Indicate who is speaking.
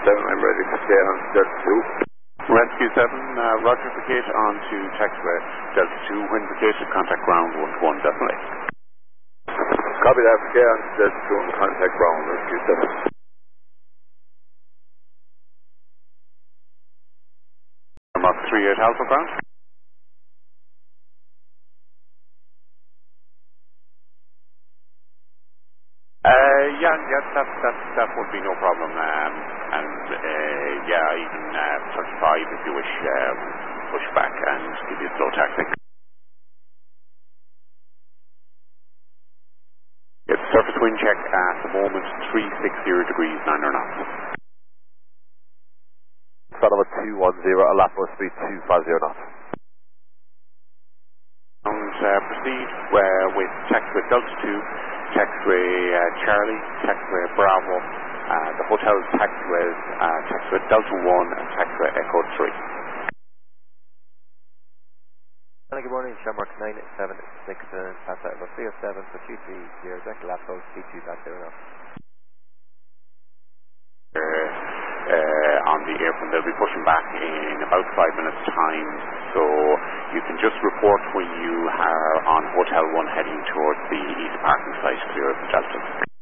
Speaker 1: I'm ready for stay on Delta 2.
Speaker 2: Rescue 7, roger for gate on to taxiway Delta 2. When vacated, contact ground 1-1-8.
Speaker 1: Copy that, stay on Delta 2 and contact ground, Rescue 7.
Speaker 2: Mark 38 Alpha ground. That would be no problem. Even 35 if you wish, push back and give you a slow taxi. It's surface wind check at the moment, 360 degrees, 9 knots.
Speaker 3: Sonoma 210, Alapo speed 250 knots.
Speaker 2: Proceed with taxiway Delta 2, taxiway Charlie, taxiway Bravo, the hotel's taxiways, taxiway Delta 1 and taxiway Echo 3.
Speaker 3: Good morning, Shamrock 976 and pass out about 307 for 230, Jack Alapo speed 250 knots.
Speaker 2: On the airplane, they'll be pushing back in about 5 minutes time, so you can just report when you are on Hotel 1 heading towards the east parking site clear of the Delta.